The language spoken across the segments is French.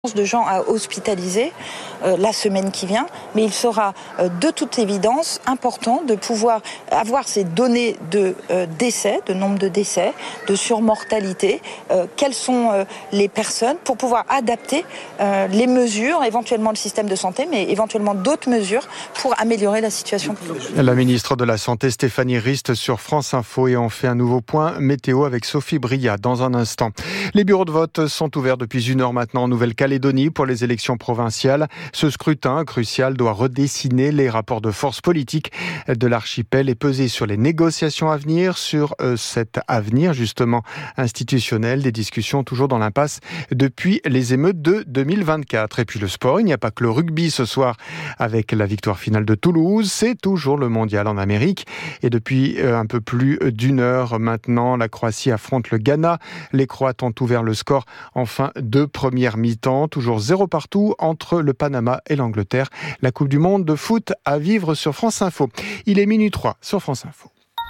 de gens à hospitaliser la semaine qui vient, mais il sera de toute évidence important de pouvoir avoir ces données de décès, de nombre de décès, de surmortalité, quelles sont les personnes pour pouvoir adapter les mesures, éventuellement le système de santé, mais éventuellement d'autres mesures pour améliorer la situation. La ministre de la Santé Stéphanie Rist sur France Info et on fait un nouveau point météo avec Sophie Bria dans un instant. Les bureaux de vote sont ouverts depuis 1 heure maintenant en Nouvelle-Calédonie pour les élections provinciales. Ce scrutin crucial doit redessiner les rapports de force politiques de l'archipel et peser sur les négociations à venir, sur cet avenir justement institutionnel. Des discussions toujours dans l'impasse depuis les émeutes de 2024. Et puis le sport, il n'y a pas que le rugby ce soir avec la victoire finale de Toulouse. C'est toujours le mondial en Amérique. Et depuis un peu plus d'1 heure maintenant, la Croatie affronte le Ghana. Les Croates ont ouvert le score en fin de première mi-temps. Toujours 0 partout entre le Panama et l'Angleterre. La Coupe du Monde de foot à vivre sur France Info. Il est 12h03 sur France Info.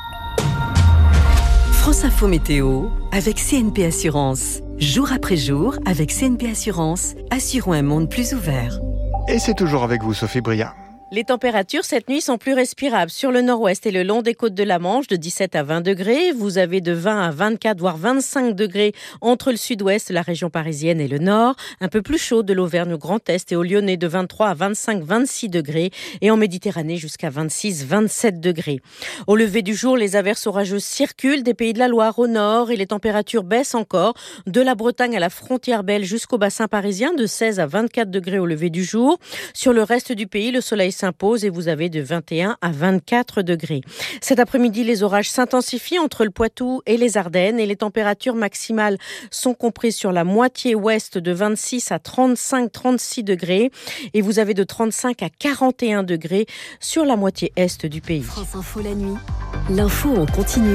France Info Météo avec CNP Assurance. Jour après jour, avec CNP Assurance, assurons un monde plus ouvert. Et c'est toujours avec vous, Sophie Bria. Les températures cette nuit sont plus respirables. Sur le nord-ouest et le long des côtes de la Manche, de 17 à 20 degrés. Vous avez de 20 à 24, voire 25 degrés entre le sud-ouest, la région parisienne et le nord. Un peu plus chaud de l'Auvergne au Grand Est et au Lyonnais de 23 à 25, 26 degrés. Et en Méditerranée jusqu'à 26, 27 degrés. Au lever du jour, les averses orageuses circulent des Pays de la Loire au nord et les températures baissent encore. De la Bretagne à la frontière belge jusqu'au bassin parisien, de 16 à 24 degrés au lever du jour. Sur le reste du pays, le soleil s'impose et vous avez de 21 à 24 degrés. Cet après-midi, les orages s'intensifient entre le Poitou et les Ardennes et les températures maximales sont comprises sur la moitié ouest de 26 à 35-36 degrés et vous avez de 35 à 41 degrés sur la moitié est du pays. France Info la nuit, l'info en continu.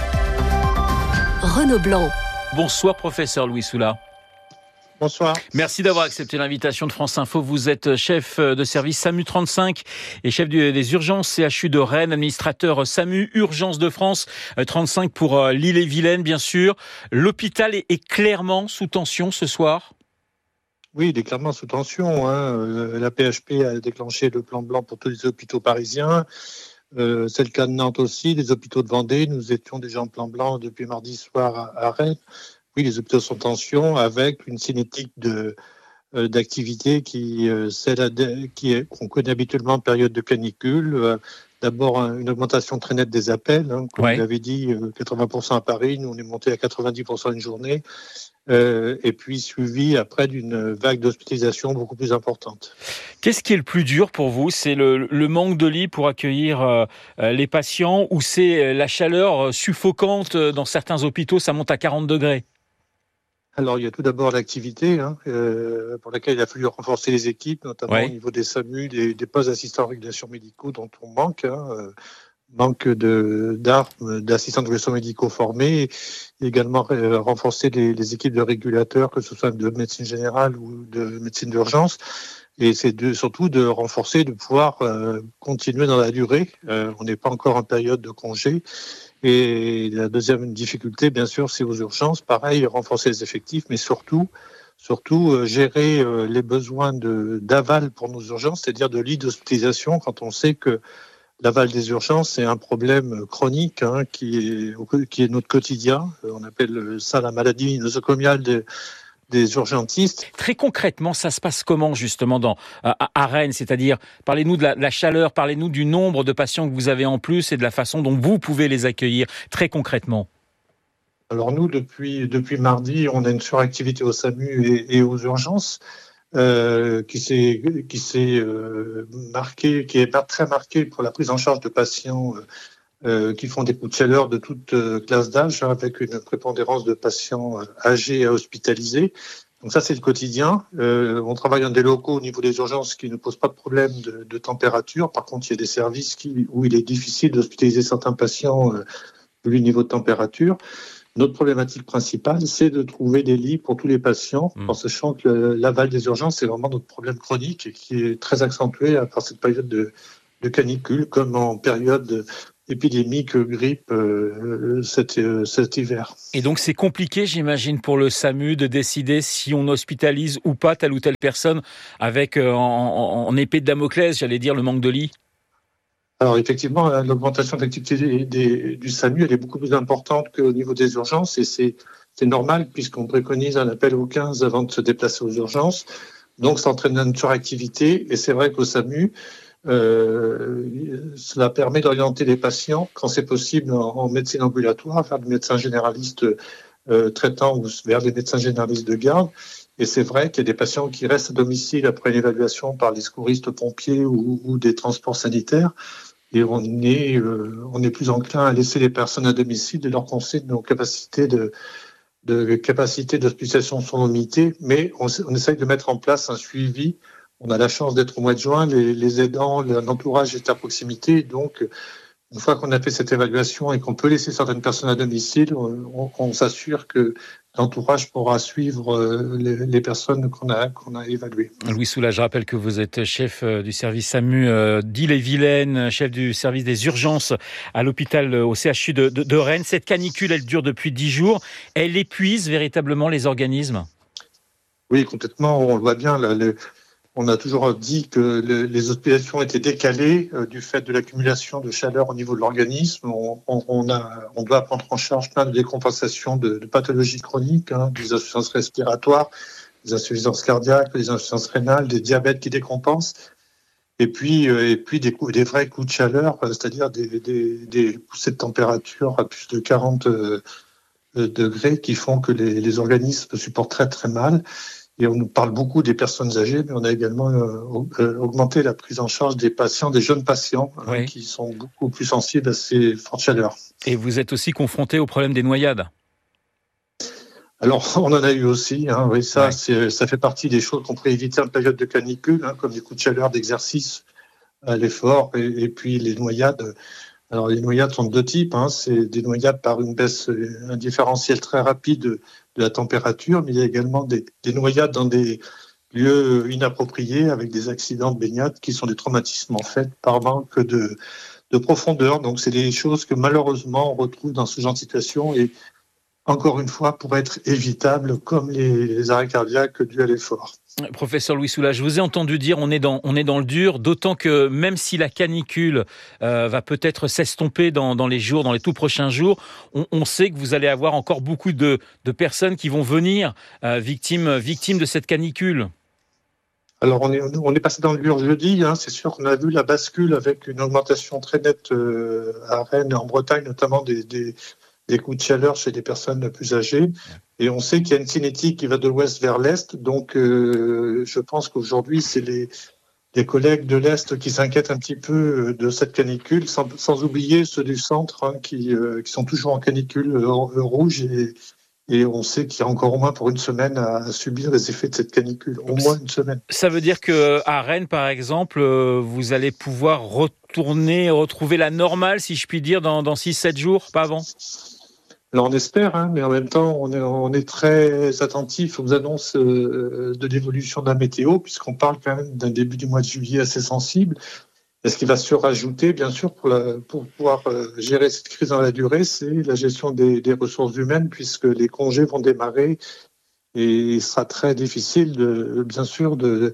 Renaud Blanc. Bonsoir professeur Louis Soula. Bonsoir. Merci d'avoir accepté l'invitation de France Info. Vous êtes chef de service SAMU 35 et chef des urgences CHU de Rennes, administrateur SAMU Urgences de France 35 pour l'Ille-et-Vilaine, bien sûr. L'hôpital est clairement sous tension ce soir. Oui, il est clairement sous tension. La PHP a déclenché le plan blanc pour tous les hôpitaux parisiens. C'est le cas de Nantes aussi, les hôpitaux de Vendée. Nous étions déjà en plan blanc depuis mardi soir à Rennes. Oui, les hôpitaux sont en tension avec une cinétique d'activité qu'on connaît habituellement en période de canicule. D'abord, une augmentation très nette des appels. Comme vous l'avez dit, 80% à Paris. Nous, on est monté à 90% une journée. Et puis, suivi après d'une vague d'hospitalisation beaucoup plus importante. Qu'est-ce qui est le plus dur pour vous ? C'est le manque de lits pour accueillir les patients ou c'est la chaleur suffocante dans certains hôpitaux ? Ça monte à 40 degrés. Alors, il y a tout d'abord l'activité pour laquelle il a fallu renforcer les équipes, notamment au niveau des SAMU, des postes d'assistants en régulation médicaux dont on manque. Manque d'armes, d'assistants de régulation médicaux formés. Et également renforcer les équipes de régulateurs, que ce soit de médecine générale ou de médecine d'urgence. Et c'est surtout de renforcer, de pouvoir continuer dans la durée. On n'est pas encore en période de congé. Et la deuxième difficulté, bien sûr, c'est aux urgences. Pareil, renforcer les effectifs, mais surtout gérer les besoins d'aval pour nos urgences, c'est-à-dire de lits d'hospitalisation, quand on sait que l'aval des urgences, c'est un problème chronique qui est notre quotidien. On appelle ça la maladie nosocomiale des urgentistes. Très concrètement, ça se passe comment justement à Rennes ? C'est-à-dire, parlez-nous de la chaleur, parlez-nous du nombre de patients que vous avez en plus et de la façon dont vous pouvez les accueillir, très concrètement. Alors nous, depuis mardi, on a une suractivité au SAMU et aux urgences qui est très marquée pour la prise en charge de patients qui font des coups de chaleur de toute classe d'âge, avec une prépondérance de patients âgés à hospitaliser. Donc ça, c'est le quotidien. On travaille dans des locaux au niveau des urgences qui ne posent pas de problème de température. Par contre, il y a des services où il est difficile d'hospitaliser certains patients vu le niveau de température. Notre problématique principale, c'est de trouver des lits pour tous les patients, en sachant que l'aval des urgences, c'est vraiment notre problème chronique et qui est très accentué par cette période de canicule, comme en période épidémie que grippe cet hiver. Et donc c'est compliqué, j'imagine, pour le SAMU de décider si on hospitalise ou pas telle ou telle personne avec en épée de Damoclès, j'allais dire, le manque de lits. Alors effectivement, l'augmentation d'activité du SAMU, elle est beaucoup plus importante qu'au niveau des urgences, et c'est normal puisqu'on préconise un appel au 15 avant de se déplacer aux urgences. Donc ça entraîne une suractivité, et c'est vrai qu'au SAMU, cela permet d'orienter les patients, quand c'est possible, en médecine ambulatoire, vers des médecins généralistes traitants ou vers des médecins généralistes de garde. Et c'est vrai qu'il y a des patients qui restent à domicile après une évaluation par les secouristes pompiers ou des transports sanitaires. Et on est plus enclin à laisser les personnes à domicile et leur conseiller nos capacités d'hospitalisation sont limitées, mais on essaye de mettre en place un suivi. On a la chance d'être au mois de juin, les aidants, l'entourage est à proximité, donc une fois qu'on a fait cette évaluation et qu'on peut laisser certaines personnes à domicile, on s'assure que l'entourage pourra suivre les personnes qu'on a évaluées. Louis Soula, je rappelle que vous êtes chef du service SAMU d'Ille-et-Vilaine, chef du service des urgences à l'hôpital au CHU de Rennes. Cette canicule, elle dure depuis 10 jours. Elle épuise véritablement les organismes ? Oui, complètement. On le voit bien. On a toujours dit que les hospitalisations étaient décalées du fait de l'accumulation de chaleur au niveau de l'organisme. On doit prendre en charge plein de décompensations de pathologies chroniques, des insuffisances respiratoires, des insuffisances cardiaques, des insuffisances rénales, des diabètes qui décompensent, et puis des vrais coups de chaleur, c'est-à-dire des poussées de température à plus de 40 degrés qui font que les organismes supportent très très mal. Et on nous parle beaucoup des personnes âgées, mais on a également augmenté la prise en charge des patients, des jeunes patients, oui, qui sont beaucoup plus sensibles à ces fortes chaleurs. Et vous êtes aussi confronté au problème des noyades ? Alors, on en a eu aussi. Oui, ça fait partie des choses qu'on pourrait éviter en période de canicule, comme les coups de chaleur d'exercice à l'effort, et puis les noyades. Alors, les noyades sont de deux types. C'est des noyades par une baisse, un différentiel très rapide de la température, mais il y a également des noyades dans des lieux inappropriés avec des accidents de baignade qui sont des traumatismes en fait par manque de profondeur. Donc, c'est des choses que malheureusement on retrouve dans ce genre de situation et encore une fois pour être évitables comme les arrêts cardiaques dus à l'effort. Professeur Louis Soula, je vous ai entendu dire on est dans le dur, d'autant que même si la canicule va peut-être s'estomper dans les tout prochains jours, on sait que vous allez avoir encore beaucoup de personnes qui vont venir victimes de cette canicule. Alors on est passé dans le dur jeudi, c'est sûr qu'on a vu la bascule avec une augmentation très nette à Rennes et en Bretagne, notamment des coups de chaleur chez des personnes plus âgées. Et on sait qu'il y a une cinétique qui va de l'ouest vers l'est. Donc, je pense qu'aujourd'hui, c'est les collègues de l'est qui s'inquiètent un petit peu de cette canicule, sans oublier ceux du centre qui sont toujours en canicule rouge. Et on sait qu'il y a encore au moins pour une semaine à subir les effets de cette canicule. Au moins une semaine. Ça veut dire qu'à Rennes, par exemple, vous allez pouvoir retrouver la normale, si je puis dire, dans 6-7 jours, pas avant ? Alors on espère, mais en même temps, on est très attentif aux annonces de l'évolution de la météo, puisqu'on parle quand même d'un début du mois de juillet assez sensible. Et ce qui va se rajouter, bien sûr, pour pouvoir gérer cette crise dans la durée, c'est la gestion des ressources humaines, puisque les congés vont démarrer et il sera très difficile, bien sûr, de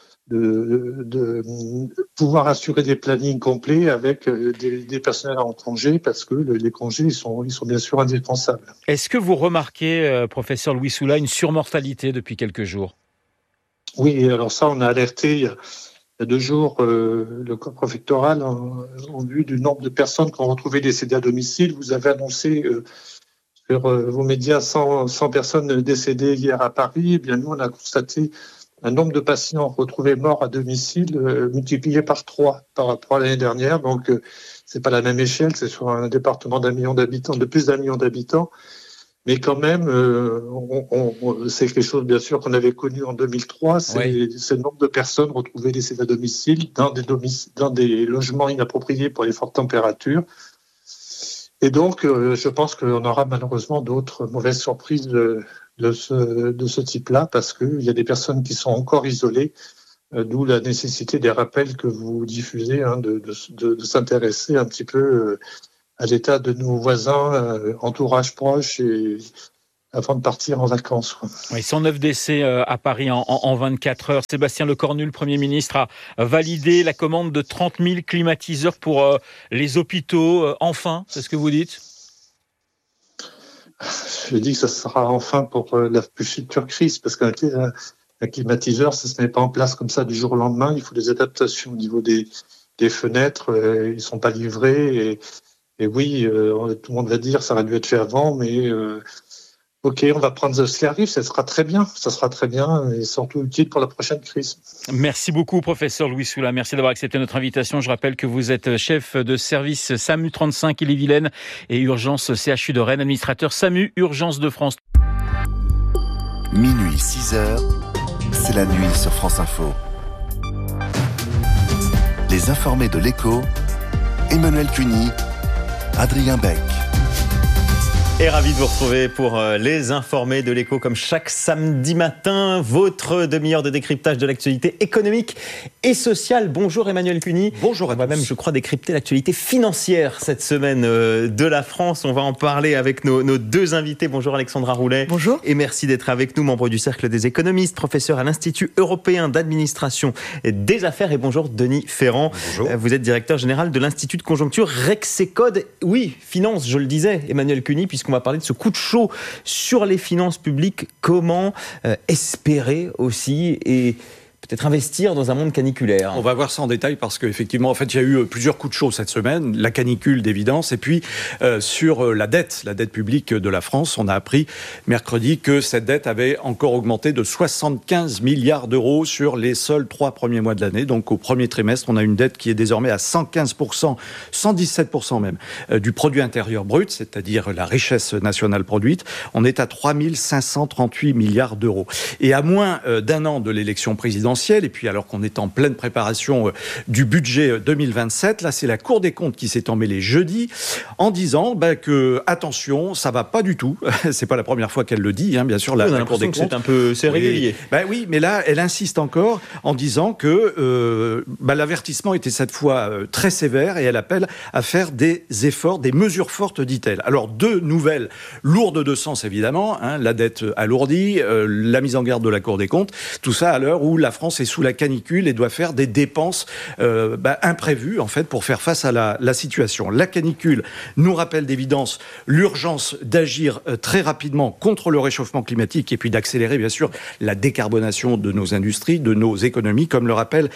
pouvoir assurer des plannings complets avec des personnels en congé, parce que les congés ils sont bien sûr indispensables. Est-ce que vous remarquez, professeur Louis Soula, une surmortalité depuis quelques jours ? Oui, alors ça, on a alerté il y a 2 jours le corps préfectoral en vue du nombre de personnes qui ont retrouvé décédées à domicile. Vous avez annoncé sur vos médias 100 personnes décédées hier à Paris. Eh bien, nous, on a constaté un nombre de patients retrouvés morts à domicile multiplié par 3 par rapport à l'année dernière. Donc, c'est pas la même échelle, c'est sur un département de plus d'un million d'habitants. Mais quand même, c'est quelque chose, bien sûr, qu'on avait connu en 2003. C'est le nombre de personnes retrouvées décédées à domicile dans des logements inappropriés pour les fortes températures. Et donc, je pense qu'on aura malheureusement d'autres mauvaises surprises de ce type-là, parce qu'il y a des personnes qui sont encore isolées D'où la nécessité des rappels que vous diffusez, de s'intéresser un petit peu à l'état de nos voisins, entourage proche, et avant de partir en vacances. Oui, 109 décès à Paris en 24 heures. Sébastien Lecornu, le Premier ministre, a validé la commande de 30 000 climatiseurs pour les hôpitaux. Enfin, c'est ce que vous dites ? Je dis que ça sera enfin pour la future crise, parce qu'un climatiseur, ça se met pas en place comme ça du jour au lendemain. Il faut des adaptations au niveau des fenêtres. Ils sont pas livrés. Et oui, tout le monde va dire ça aurait dû être fait avant, mais ok, on va prendre ce qui arrive. Ça sera très bien et surtout utile pour la prochaine crise. Merci beaucoup, professeur Louis Soula. Merci d'avoir accepté notre invitation. Je rappelle que vous êtes chef de service SAMU 35 Ille-et-Vilaine et urgence CHU de Rennes, administrateur SAMU Urgence de France. Minuit 6h, c'est la nuit sur France Info. Les informés de l'Écho, Emmanuel Cuny, Adrien Beck. Et ravi de vous retrouver pour les informés de l'Écho, comme chaque samedi matin, votre demi-heure de décryptage de l'actualité économique et sociale. Bonjour Emmanuel Cuny. Bonjour à tous. On va même, je crois, décrypter l'actualité financière cette semaine de la France. On va en parler avec nos deux invités. Bonjour Alexandra Roulet. Bonjour. Et merci d'être avec nous, membre du Cercle des économistes, professeur à l'Institut européen d'administration des affaires. Et bonjour Denis Ferrand. Bonjour. Vous êtes directeur général de l'Institut de conjoncture Rexecode. Oui, finance, je le disais, Emmanuel Cuny, puisqu'on va parler de ce coup de chaud sur les finances publiques. Comment espérer aussi et peut-être investir dans un monde caniculaire? On va voir ça en détail parce qu'effectivement, en fait, il y a eu plusieurs coups de chaud cette semaine. La canicule, d'évidence. Et puis, sur la dette publique de la France, on a appris mercredi que cette dette avait encore augmenté de 75 milliards d'euros sur les seuls 3 premiers mois de l'année. Donc, au premier trimestre, on a une dette qui est désormais à 115%, 117% même, du produit intérieur brut, c'est-à-dire la richesse nationale produite. On est à 3 538 milliards d'euros. Et à moins d'un an de l'élection présidentielle, et puis alors qu'on est en pleine préparation du budget 2027, là c'est la Cour des comptes qui s'est emmêlée jeudi en disant que attention, ça va pas du tout. C'est pas la première fois qu'elle le dit, bien sûr. La Cour des comptes, c'est régulier. Oui, mais là elle insiste encore en disant que l'avertissement était cette fois très sévère et elle appelle à faire des efforts, des mesures fortes, dit-elle. Alors deux nouvelles lourdes de sens évidemment, la dette alourdie, la mise en garde de la Cour des comptes, tout ça à l'heure où la France est sous la canicule et doit faire des dépenses imprévues en fait pour faire face à la situation. La canicule nous rappelle d'évidence l'urgence d'agir très rapidement contre le réchauffement climatique et puis d'accélérer bien sûr la décarbonation de nos industries, de nos économies, comme le rappelle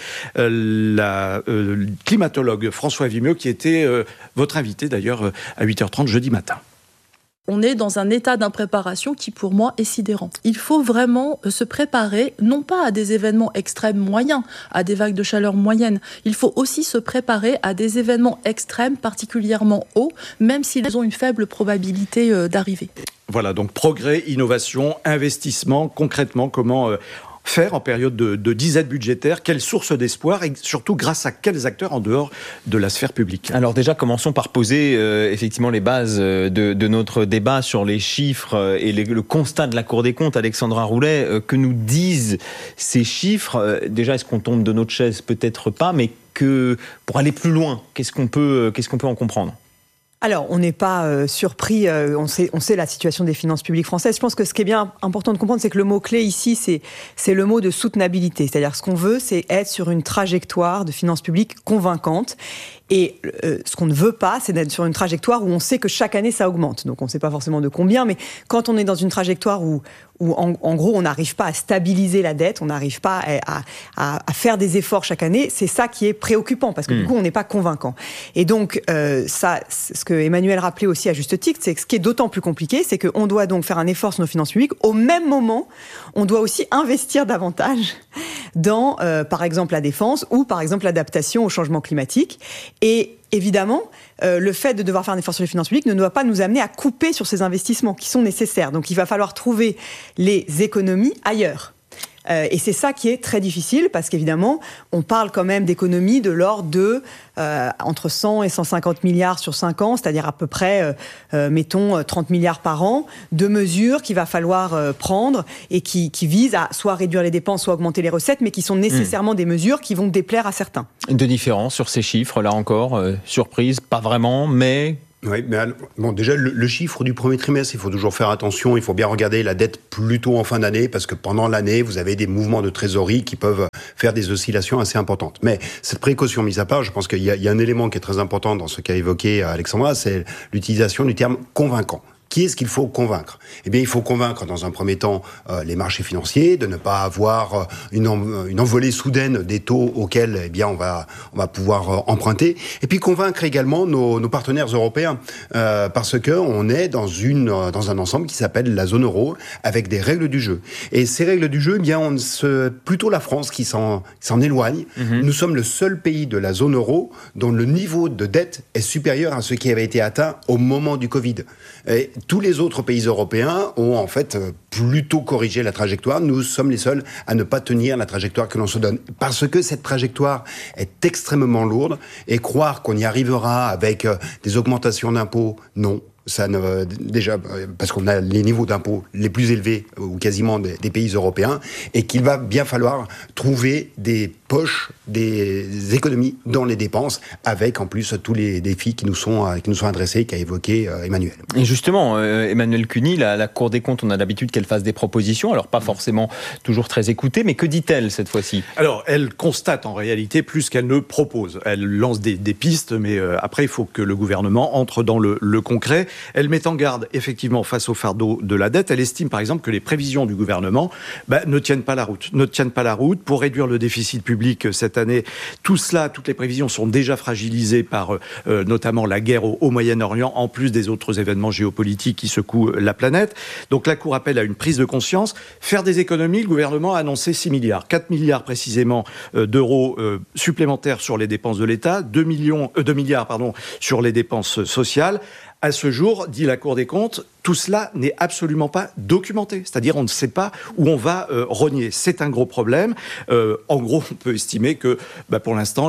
la climatologue François Vimeux qui était votre invité d'ailleurs à 8h30 jeudi matin. On est dans un état d'impréparation qui, pour moi, est sidérant. Il faut vraiment se préparer, non pas à des événements extrêmes moyens, à des vagues de chaleur moyennes. Il faut aussi se préparer à des événements extrêmes particulièrement hauts, même s'ils ont une faible probabilité d'arriver. Voilà, donc progrès, innovation, investissement, concrètement, comment faire en période de disette budgétaire, quelle source d'espoir et surtout grâce à quels acteurs en dehors de la sphère publique. Alors déjà, commençons par poser effectivement les bases de notre débat sur les chiffres et le constat de la Cour des comptes. Alexandra Roulet, que nous disent ces chiffres? Déjà, est-ce qu'on tombe de notre chaise? Peut-être pas, mais que pour aller plus loin, qu'est-ce qu'on peut en comprendre? Alors, on n'est pas surpris, on sait la situation des finances publiques françaises. Je pense que ce qui est bien important de comprendre, c'est que le mot-clé ici, c'est le mot de soutenabilité. C'est-à-dire, ce qu'on veut, c'est être sur une trajectoire de finances publiques convaincante. Et ce qu'on ne veut pas, c'est d'être sur une trajectoire où on sait que chaque année, ça augmente. Donc, on ne sait pas forcément de combien, mais quand on est dans une trajectoire où en gros, on n'arrive pas à stabiliser la dette, on n'arrive pas à faire des efforts chaque année, c'est ça qui est préoccupant, parce que du coup, on n'est pas convaincant. Et donc, ça, ce que Emmanuel rappelait aussi à juste titre, c'est que ce qui est d'autant plus compliqué, c'est qu'on doit donc faire un effort sur nos finances publiques. Au même moment, on doit aussi investir davantage dans, par exemple, la défense ou, par exemple, l'adaptation au changement climatique. Et évidemment, le fait de devoir faire un effort sur les finances publiques ne doit pas nous amener à couper sur ces investissements qui sont nécessaires. Donc, il va falloir trouver les économies ailleurs. Et c'est ça qui est très difficile parce qu'évidemment, on parle quand même d'économies de l'ordre de entre 100 et 150 milliards sur 5 ans, c'est-à-dire à peu près, mettons, 30 milliards par an, de mesures qu'il va falloir prendre et qui visent à soit réduire les dépenses, soit augmenter les recettes, mais qui sont nécessairement des mesures qui vont déplaire à certains. De différence sur ces chiffres, là encore, surprise, pas vraiment, mais... Oui, mais bon, déjà, le chiffre du premier trimestre, il faut toujours faire attention. Il faut bien regarder la dette plutôt en fin d'année, parce que pendant l'année, vous avez des mouvements de trésorerie qui peuvent faire des oscillations assez importantes. Mais cette précaution mise à part, je pense qu'il y a un élément qui est très important dans ce qu'a évoqué Alexandra, c'est l'utilisation du terme convaincant. Qui est-ce qu'il faut convaincre ? Eh bien, il faut convaincre dans un premier temps les marchés financiers de ne pas avoir une envolée soudaine des taux auxquels on va pouvoir emprunter. Et puis convaincre également nos partenaires européens parce que on est dans un ensemble qui s'appelle la zone euro avec des règles du jeu. Et ces règles du jeu, plutôt la France qui s'en éloigne. Mm-hmm. Nous sommes le seul pays de la zone euro dont le niveau de dette est supérieur à ce qui avait été atteint au moment du Covid. Et tous les autres pays européens ont en fait plutôt corrigé la trajectoire. Nous sommes les seuls à ne pas tenir la trajectoire que l'on se donne. Parce que cette trajectoire est extrêmement lourde et croire qu'on y arrivera avec des augmentations d'impôts, non. Déjà, parce qu'on a les niveaux d'impôts les plus élevés, ou quasiment des pays européens, et qu'il va bien falloir trouver des poches, des économies dans les dépenses, avec en plus tous les défis qui nous sont adressés, qu'a évoqué Emmanuel. Et justement, Emmanuel Cuny, la Cour des comptes, on a l'habitude qu'elle fasse des propositions, alors pas forcément toujours très écoutées, mais que dit-elle cette fois-ci ? Alors, elle constate en réalité plus qu'elle ne propose. Elle lance des pistes, mais après, il faut que le gouvernement entre dans le concret. Elle met en garde, effectivement, face au fardeau de la dette. Elle estime, par exemple, que les prévisions du gouvernement ne tiennent pas la route. Pour réduire le déficit public cette année, toutes les prévisions sont déjà fragilisées par notamment la guerre au Moyen-Orient, en plus des autres événements géopolitiques qui secouent la planète. Donc la Cour appelle à une prise de conscience. Faire des économies, le gouvernement a annoncé 6 milliards. 4 milliards précisément d'euros supplémentaires sur les dépenses de l'État, 2 milliards sur les dépenses sociales. À ce jour, dit la Cour des comptes, tout cela n'est absolument pas documenté. C'est-à-dire, on ne sait pas où on va rogner. C'est un gros problème. En gros, on peut estimer que, pour l'instant,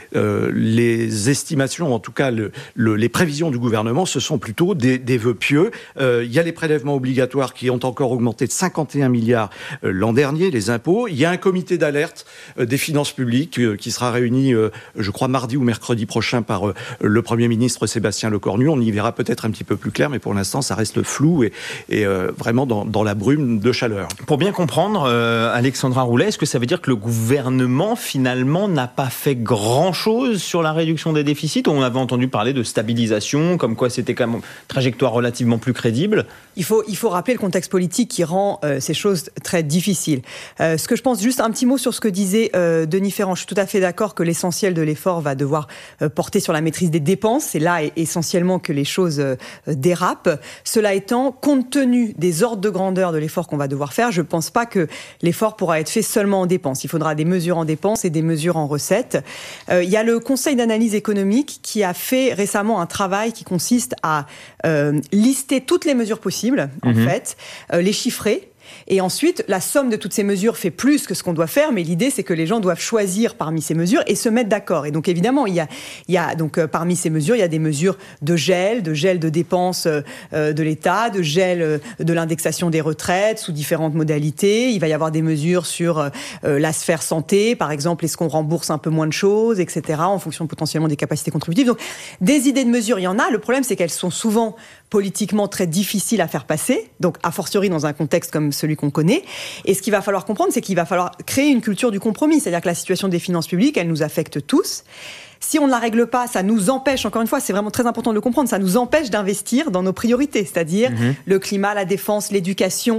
les estimations, en tout cas les prévisions du gouvernement, ce sont plutôt des vœux pieux. Il y a les prélèvements obligatoires qui ont encore augmenté de 51 milliards l'an dernier, les impôts. Il y a un comité d'alerte des finances publiques qui sera réuni, je crois, mardi ou mercredi prochain par le Premier ministre Sébastien Lecornu. On y verra peut-être un petit peu plus clair, mais pour l'instant, ça reste flou et vraiment dans la brume de chaleur. Pour bien comprendre, Alexandra Roulet, est-ce que ça veut dire que le gouvernement, finalement, n'a pas fait grand-chose sur la réduction des déficits ? On avait entendu parler de stabilisation, comme quoi c'était quand même une trajectoire relativement plus crédible. Il faut rappeler le contexte politique qui rend ces choses très difficiles. Ce que je pense, juste un petit mot sur ce que disait Denis Ferrand. Je suis tout à fait d'accord que l'essentiel de l'effort va devoir porter sur la maîtrise des dépenses. C'est là essentiellement que les choses dérapent. Cela étant, compte tenu des ordres de grandeur de l'effort qu'on va devoir faire, je ne pense pas que l'effort pourra être fait seulement en dépenses. Il faudra des mesures en dépenses et des mesures en recettes. Il y a le Conseil d'analyse économique qui a fait récemment un travail qui consiste à lister toutes les mesures possibles, en fait, les chiffrer. Et ensuite, la somme de toutes ces mesures fait plus que ce qu'on doit faire, mais l'idée, c'est que les gens doivent choisir parmi ces mesures et se mettre d'accord. Et donc, évidemment, il y a donc parmi ces mesures, il y a des mesures de gel de dépenses de l'État, de gel de l'indexation des retraites sous différentes modalités. Il va y avoir des mesures sur la sphère santé, par exemple, est-ce qu'on rembourse un peu moins de choses, etc., en fonction potentiellement des capacités contributives. Donc, des idées de mesures, il y en a. Le problème, c'est qu'elles sont souvent politiquement très difficiles à faire passer, donc a fortiori dans un contexte comme celui qu'on connaît. Et ce qu'il va falloir comprendre, c'est qu'il va falloir créer une culture du compromis, c'est-à-dire que la situation des finances publiques, elle nous affecte tous. Si on ne la règle pas, ça nous empêche, encore une fois, c'est vraiment très important de le comprendre, ça nous empêche d'investir dans nos priorités, c'est-à-dire le climat, la défense, l'éducation,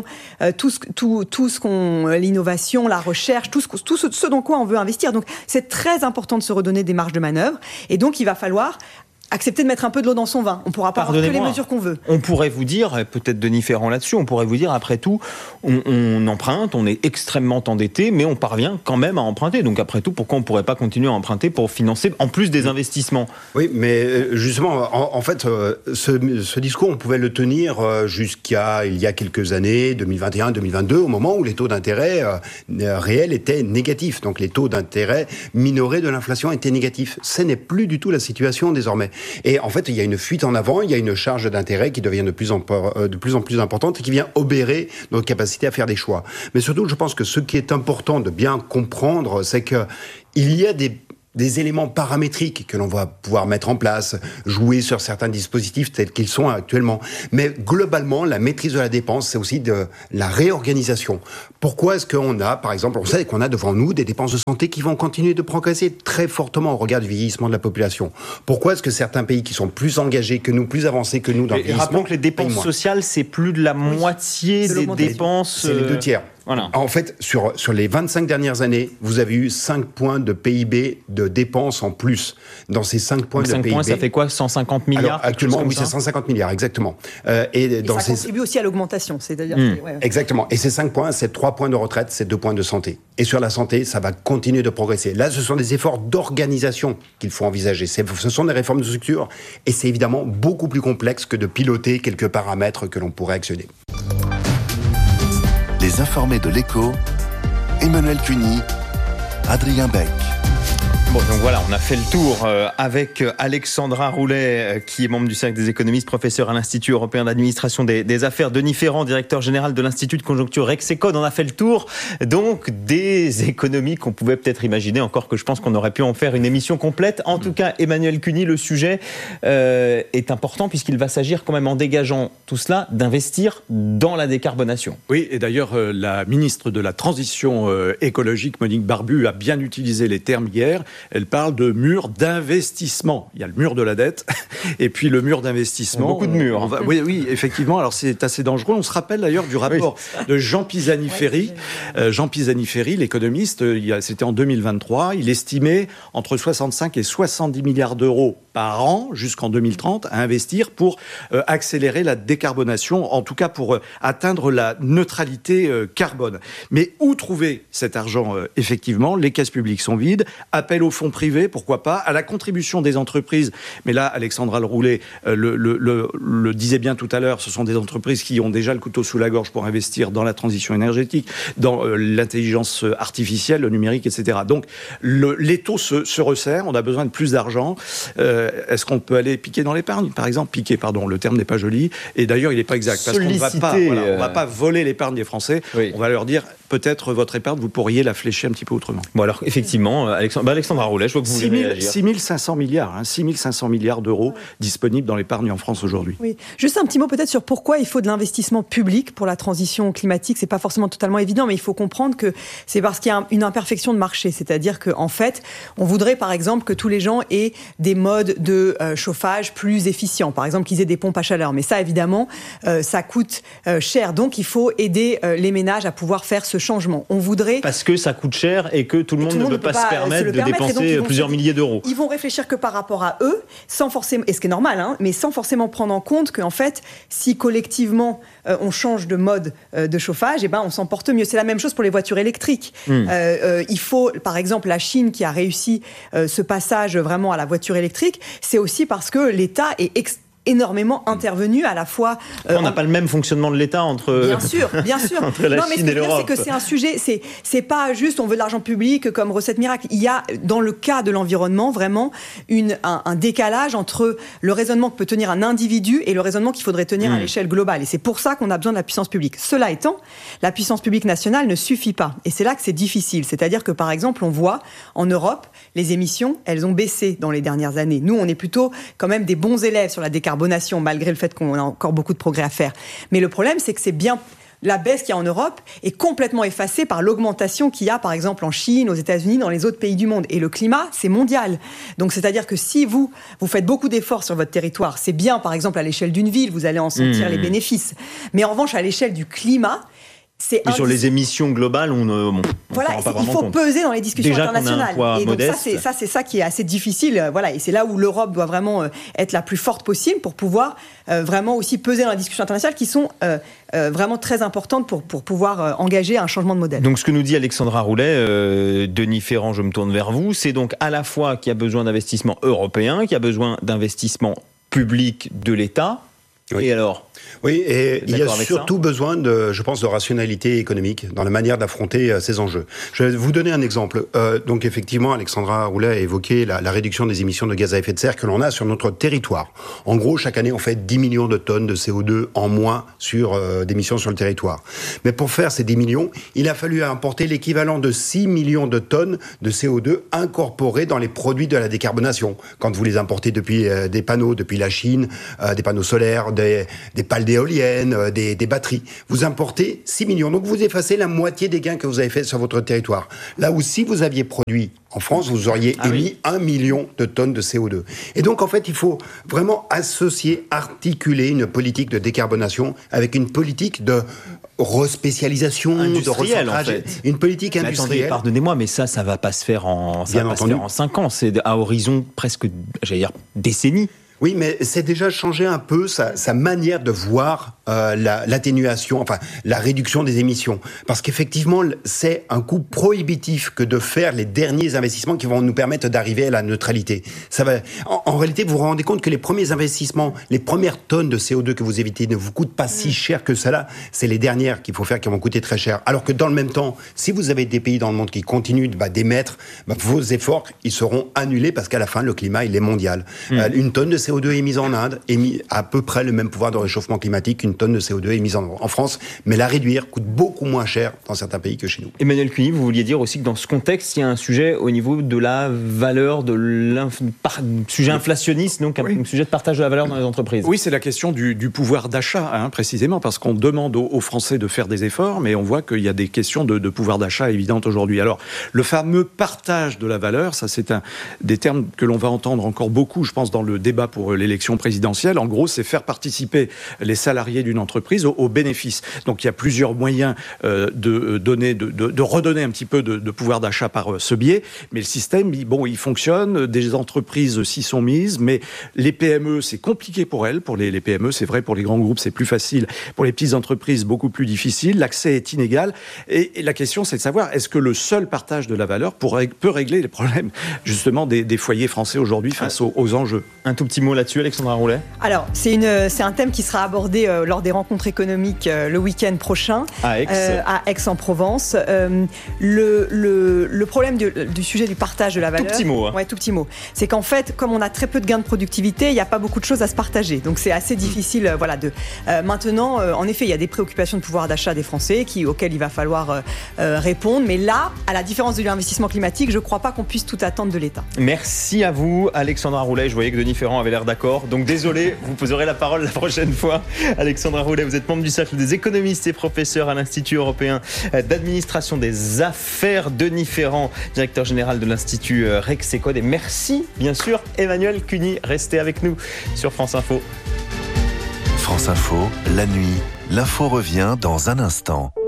l'innovation, la recherche, tout ce dans quoi on veut investir. Donc c'est très important de se redonner des marges de manœuvre. Et donc il va falloir accepter de mettre un peu de l'eau dans son vin. On ne pourra pas avoir que les mesures qu'on veut. On pourrait vous dire, peut-être Denis Ferrand là-dessus, on pourrait vous dire, après tout, on emprunte, on est extrêmement endetté, mais on parvient quand même à emprunter. Donc après tout, pourquoi on ne pourrait pas continuer à emprunter pour financer, en plus des investissements ? Oui, mais justement, en fait, ce discours, on pouvait le tenir jusqu'à il y a quelques années, 2021, 2022, au moment où les taux d'intérêt réels étaient négatifs. Donc les taux d'intérêt minorés de l'inflation étaient négatifs. Ce n'est plus du tout la situation désormais. Et en fait, il y a une fuite en avant, il y a une charge d'intérêt qui devient de plus en plus importante et qui vient obérer notre capacité à faire des choix. Mais surtout, je pense que ce qui est important de bien comprendre, c'est que il y a des éléments paramétriques que l'on va pouvoir mettre en place, jouer sur certains dispositifs tels qu'ils sont actuellement. Mais globalement, la maîtrise de la dépense, c'est aussi de la réorganisation. Pourquoi est-ce qu'on a, par exemple, on sait qu'on a devant nous des dépenses de santé qui vont continuer de progresser très fortement au regard du vieillissement de la population. Pourquoi est-ce que certains pays qui sont plus engagés que nous, plus avancés que nous dans le vieillissement... Rappelons que les dépenses sociales, c'est plus de la moitié des dépenses... C'est les 2 tiers. Voilà. En fait, sur les 25 dernières années, vous avez eu 5 points de PIB de dépenses en plus. Dans ces 5 points de PIB... 5 points, ça fait quoi ? 150 milliards ? Alors, actuellement, oui, c'est 150 milliards, exactement. Et ça contribue aussi à l'augmentation, c'est-à-dire... Exactement. Et ces 5 points, c'est 3 points de retraite, c'est 2 points de santé. Et sur la santé, ça va continuer de progresser. Là, ce sont des efforts d'organisation qu'il faut envisager. Ce sont des réformes de structure. Et c'est évidemment beaucoup plus complexe que de piloter quelques paramètres que l'on pourrait actionner. Les informés de l'Écho, Emmanuel Cuny, Adrien Beck. Bon, donc voilà, on a fait le tour avec Alexandra Roulet, qui est membre du Cercle des économistes, professeur à l'Institut européen d'administration des affaires, Denis Ferrand, directeur général de l'Institut de conjoncture Rexecode. On a fait le tour donc des économies qu'on pouvait peut-être imaginer, encore que je pense qu'on aurait pu en faire une émission complète. En tout cas, Emmanuel Cuny, le sujet est important puisqu'il va s'agir quand même, en dégageant tout cela, d'investir dans la décarbonation. Oui, et d'ailleurs, la ministre de la Transition écologique, Monique Barbu, a bien utilisé les termes hier. Elle parle de mur d'investissement. Il y a le mur de la dette et puis le mur d'investissement. Beaucoup de murs. Oui, effectivement. Alors c'est assez dangereux. On se rappelle d'ailleurs du rapport de Jean Pisani-Ferry. Jean Pisani-Ferry, l'économiste, c'était en 2023. Il estimait entre 65 et 70 milliards d'euros par an jusqu'en 2030 à investir pour accélérer la décarbonation, en tout cas pour atteindre la neutralité carbone. Mais où trouver cet argent effectivement ? Les caisses publiques sont vides. Appel aux fonds privés, pourquoi pas, à la contribution des entreprises. Mais là, Alexandra Roulet le disait bien tout à l'heure, ce sont des entreprises qui ont déjà le couteau sous la gorge pour investir dans la transition énergétique, dans l'intelligence artificielle, le numérique, etc. Donc, l'étau se resserre, on a besoin de plus d'argent. Est-ce qu'on peut aller piquer dans l'épargne, par exemple ? Piquer, pardon, le terme n'est pas joli, et d'ailleurs, il n'est pas exact, parce qu'on ne va pas voler l'épargne des Français, on va leur dire, peut-être votre épargne, vous pourriez la flécher un petit peu autrement. Bon, alors, effectivement, Alexandra Roulet, je vois que vous voulez réagir. 6 500 milliards, 6 500 milliards d'euros disponibles dans l'épargne en France aujourd'hui. Oui. Juste un petit mot peut-être sur pourquoi il faut de l'investissement public pour la transition climatique. C'est pas forcément totalement évident, mais il faut comprendre que c'est parce qu'il y a une imperfection de marché. C'est-à-dire qu'en fait, on voudrait par exemple que tous les gens aient des modes de chauffage plus efficients. Par exemple, qu'ils aient des pompes à chaleur. Mais ça, évidemment, ça coûte cher. Donc, il faut aider les ménages à pouvoir faire ce changement. On voudrait... Parce que ça coûte cher et que tout le monde ne peut pas se permettre de dépenser plusieurs milliers d'euros. Ils vont réfléchir que par rapport à eux, sans forcément, et ce qui est normal, mais sans forcément prendre en compte qu'en fait, si collectivement on change de mode de chauffage, on s'en porte mieux. C'est la même chose pour les voitures électriques. Il faut, par exemple, la Chine qui a réussi ce passage vraiment à la voiture électrique, c'est aussi parce que l'État est énormément intervenu à la fois... on n'a pas le même fonctionnement de l'État entre... Bien sûr. entre la Chine et l'Europe. C'est que c'est un sujet, c'est pas juste on veut de l'argent public comme recette miracle. Il y a, dans le cas de l'environnement, vraiment un décalage entre le raisonnement que peut tenir un individu et le raisonnement qu'il faudrait tenir à l'échelle globale. Et c'est pour ça qu'on a besoin de la puissance publique. Cela étant, la puissance publique nationale ne suffit pas. Et c'est là que c'est difficile. C'est-à-dire que, par exemple, on voit, en Europe, les émissions, elles ont baissé dans les dernières années. Nous, on est plutôt quand même des bons élèves sur la décarbonation, malgré le fait qu'on a encore beaucoup de progrès à faire. Mais le problème, c'est que c'est bien... La baisse qu'il y a en Europe est complètement effacée par l'augmentation qu'il y a, par exemple, en Chine, aux États-Unis, dans les autres pays du monde. Et le climat, c'est mondial. Donc, c'est-à-dire que si vous faites beaucoup d'efforts sur votre territoire, c'est bien, par exemple, à l'échelle d'une ville, vous allez en sentir les bénéfices. Mais en revanche, à l'échelle du climat, Mais sur les émissions globales, voilà, il faut peser dans les discussions déjà internationales. Et donc c'est ça qui est assez difficile. Voilà, et c'est là où l'Europe doit vraiment être la plus forte possible pour pouvoir vraiment aussi peser dans les discussions internationales qui sont vraiment très importantes pour pouvoir engager un changement de modèle. Donc ce que nous dit Alexandra Roulet, Denis Ferrand, je me tourne vers vous, c'est donc à la fois qu'il y a besoin d'investissement européen, qu'il y a besoin d'investissement public de l'État. Oui. Et alors ? Oui, et il y a surtout besoin de rationalité économique dans la manière d'affronter ces enjeux. Je vais vous donner un exemple. Donc effectivement, Alexandra Roulet a évoqué la réduction des émissions de gaz à effet de serre que l'on a sur notre territoire. En gros, chaque année, on fait 10 millions de tonnes de CO2 en moins d'émissions sur le territoire. Mais pour faire ces 10 millions, il a fallu importer l'équivalent de 6 millions de tonnes de CO2 incorporés dans les produits de la décarbonation. Quand vous les importez depuis des panneaux, depuis la Chine, des panneaux solaires, des pales d'éoliennes, des batteries. Vous importez 6 millions. Donc vous effacez la moitié des gains que vous avez fait sur votre territoire. Là où si vous aviez produit en France, vous auriez émis 1 million de tonnes de CO2. Et donc en fait, il faut vraiment articuler une politique de décarbonation avec une politique de respécialisation, de recentrage, une politique industrielle. Attendez, pardonnez-moi, mais ça va pas se faire en 5 ans. C'est à horizon presque, décennie. Oui, mais c'est déjà changé un peu sa manière de voir l'atténuation, enfin la réduction des émissions. Parce qu'effectivement, c'est un coût prohibitif que de faire les derniers investissements qui vont nous permettre d'arriver à la neutralité. En réalité, vous vous rendez compte que les premiers investissements, les premières tonnes de CO2 que vous évitez ne vous coûtent pas si cher que cela. C'est les dernières qu'il faut faire qui vont coûter très cher. Alors que dans le même temps, si vous avez des pays dans le monde qui continuent d'émettre, vos efforts, ils seront annulés parce qu'à la fin, le climat, il est mondial. Une tonne de CO2 émise en Inde émet à peu près le même pouvoir de réchauffement climatique qu'une tonne de CO2 émise en France, mais la réduire coûte beaucoup moins cher dans certains pays que chez nous. Emmanuel Cuny, vous vouliez dire aussi que dans ce contexte, il y a un sujet au niveau de la valeur, sujet inflationniste, donc un sujet de partage de la valeur dans les entreprises. Oui, c'est la question du pouvoir d'achat, précisément, parce qu'on demande aux Français de faire des efforts, mais on voit qu'il y a des questions de pouvoir d'achat évidentes aujourd'hui. Alors, le fameux partage de la valeur, ça c'est des termes que l'on va entendre encore beaucoup, je pense, dans le débat pour l'élection présidentielle. En gros, c'est faire participer les salariés d'une entreprise aux bénéfices. Donc, il y a plusieurs moyens de redonner un petit peu de pouvoir d'achat par ce biais. Mais le système, il fonctionne. Des entreprises s'y sont mises, mais les PME, c'est compliqué pour elles. Pour les PME, c'est vrai. Pour les grands groupes, c'est plus facile. Pour les petites entreprises, beaucoup plus difficile. L'accès est inégal. Et la question, c'est de savoir, est-ce que le seul partage de la valeur peut régler les problèmes, justement, des foyers français aujourd'hui face aux enjeux? Un tout petit mot là-dessus, Alexandra Roulet. Alors, c'est un thème qui sera abordé lors des rencontres économiques le week-end prochain à Aix-en-Provence. Le problème du sujet du partage de la valeur... Tout petit mot. Tout petit mot. C'est qu'en fait, comme on a très peu de gains de productivité, il n'y a pas beaucoup de choses à se partager. Donc, c'est assez difficile. Maintenant, en effet, il y a des préoccupations de pouvoir d'achat des Français auxquelles il va falloir répondre. Mais là, à la différence de l'investissement climatique, je ne crois pas qu'on puisse tout attendre de l'État. Merci à vous, Alexandra Roulet. Je voyais que Denis Ferrand avait l'air d'accord. Donc, désolé, vous aurez la parole la prochaine fois. Alexandra Roulet, vous êtes membre du cercle des économistes et professeur à l'Institut européen d'administration des affaires. Denis Ferrand, directeur général de l'Institut Rexecode. Et merci, bien sûr, Emmanuel Cuny. Restez avec nous sur France Info. France Info, la nuit, l'info revient dans un instant.